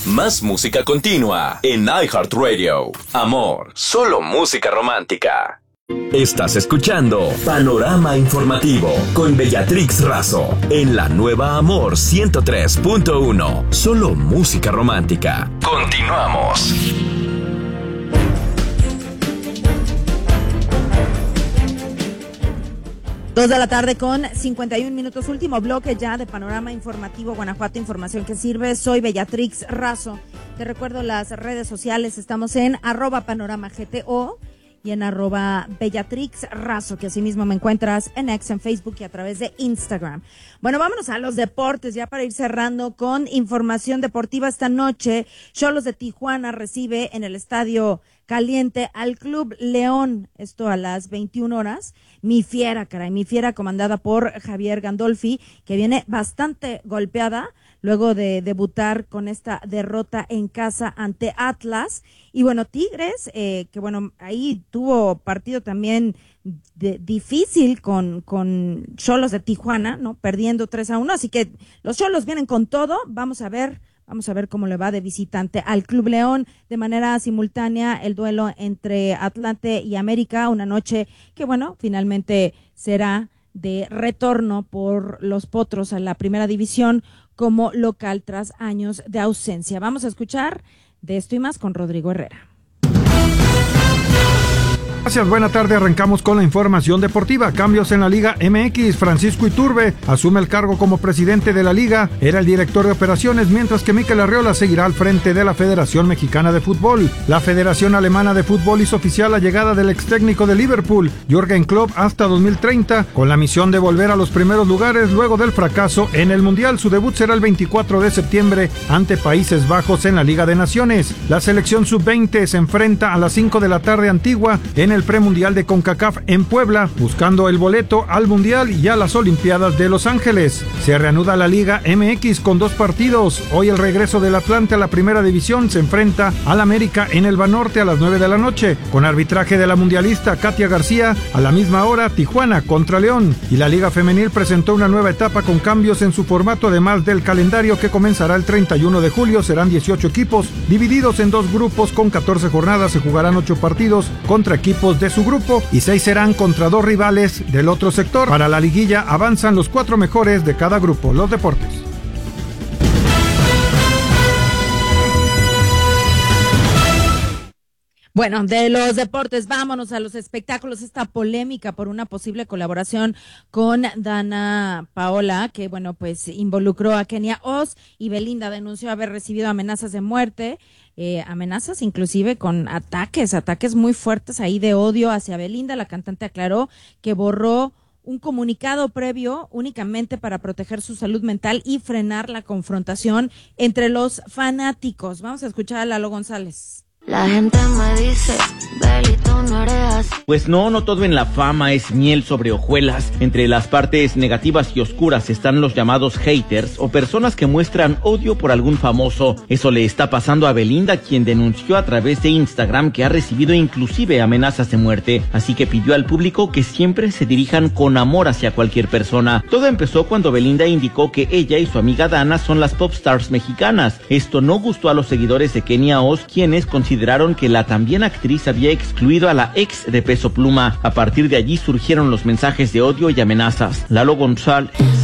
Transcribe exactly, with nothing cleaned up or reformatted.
Más música continua en iHeartRadio. Amor, solo música romántica. Estás escuchando Panorama Informativo con Bellatrix Razo en la nueva Amor ciento tres punto uno. Solo música romántica. Continuamos. Dos de la tarde con cincuenta y un minutos, último bloque ya de Panorama Informativo Guanajuato, información que sirve. Soy Bellatrix Razo. Te recuerdo las redes sociales, estamos en arroba panorama G T O y en arroba Bellatrix Razo, que asimismo me encuentras en X, en Facebook y a través de Instagram. Bueno, vámonos a los deportes, ya para ir cerrando con información deportiva esta noche. Xolos de Tijuana recibe en el Estadio Caliente al Club León, esto a las veintiuna horas. Mi Fiera, caray, mi Fiera comandada por Javier Gandolfi, que viene bastante golpeada luego de debutar con esta derrota en casa ante Atlas. Y bueno, Tigres, eh, que bueno, ahí tuvo partido también de, difícil con con Xolos de Tijuana, ¿no? Perdiendo tres a uno, así que los Xolos vienen con todo. Vamos a ver, vamos a ver cómo le va de visitante al Club León. De manera simultánea, el duelo entre Atlante y América, una noche que bueno, finalmente será de retorno por los Potros a la primera división como local tras años de ausencia. Vamos a escuchar de esto y más con Rodrigo Herrera. Gracias, buena tarde. Arrancamos con la información deportiva. Cambios en la Liga M X. Francisco Iturbe asume el cargo como presidente de la liga. Era el director de operaciones, mientras que Mikel Arriola seguirá al frente de la Federación Mexicana de Fútbol. La Federación Alemana de Fútbol hizo oficial la llegada del ex técnico de Liverpool, Jürgen Klopp, hasta dos mil treinta, con la misión de volver a los primeros lugares luego del fracaso en el Mundial. Su debut será el veinticuatro de septiembre ante Países Bajos en la Liga de Naciones. La selección sub veinte se enfrenta a las cinco de la tarde Antigua en el premundial de CONCACAF en Puebla, buscando el boleto al Mundial y a las Olimpiadas de Los Ángeles. Se reanuda la Liga M X con dos partidos. Hoy el regreso del Atlante a la primera división se enfrenta al América en el Banorte a las nueve de la noche, con arbitraje de la mundialista Katia García. A la misma hora, Tijuana contra León. Y la Liga Femenil presentó una nueva etapa con cambios en su formato, además del calendario que comenzará el treinta y uno de julio. Serán dieciocho equipos divididos en dos grupos con catorce jornadas. Se jugarán ocho partidos contra equipos de su grupo y seis serán contra dos rivales del otro sector. Para la liguilla avanzan los cuatro mejores de cada grupo. Los deportes. Bueno, de los deportes, vámonos a los espectáculos. Esta polémica por una posible colaboración con Dana Paola, que bueno, pues involucró a Kenia Oz, y Belinda denunció haber recibido amenazas de muerte, eh, amenazas inclusive con ataques, ataques muy fuertes ahí de odio hacia Belinda. La cantante aclaró que borró un comunicado previo únicamente para proteger su salud mental y frenar la confrontación entre los fanáticos. Vamos a escuchar a Lalo González. La gente me dice, Belito, no eres así. Pues no, no todo en la fama es miel sobre hojuelas. Entre las partes negativas y oscuras están los llamados haters o personas que muestran odio por algún famoso. Eso le está pasando a Belinda, quien denunció a través de Instagram que ha recibido inclusive amenazas de muerte. Así que pidió al público que siempre se dirijan con amor hacia cualquier persona. Todo empezó cuando Belinda indicó que ella y su amiga Dana son las pop stars mexicanas. Esto no gustó a los seguidores de Kenia Oz, quienes consideraron consideraron que la también actriz había excluido a la ex de Peso Pluma. A partir de allí surgieron los mensajes de odio y amenazas. Lalo González.